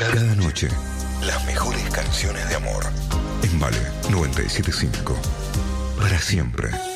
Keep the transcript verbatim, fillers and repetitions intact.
Cada noche, las mejores canciones de amor. En Vale noventa y siete punto cinco. Para siempre.